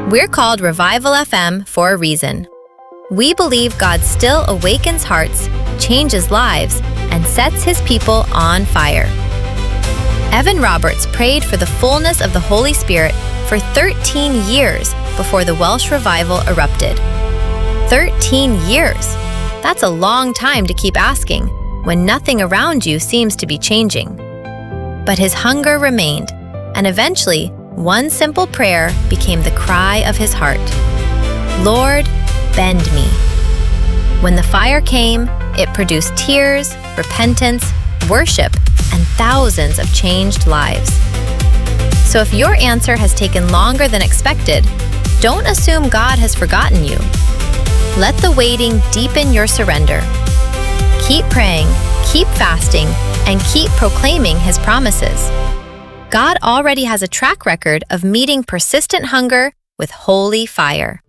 We're called Revival FM for a reason. We believe God still awakens hearts, changes lives, and sets His people on fire. Evan Roberts prayed for the fullness of the Holy Spirit for 13 years before the Welsh revival erupted. 13 years! That's a long time to keep asking when nothing around you seems to be changing. But his hunger remained, and eventually, one simple prayer became the cry of his heart. Lord, bend me. When the fire came, it produced tears, repentance, worship, and thousands of changed lives. So if your answer has taken longer than expected, don't assume God has forgotten you. Let the waiting deepen your surrender. Keep praying, keep fasting, and keep proclaiming His promises. God already has a track record of meeting persistent hunger with holy fire.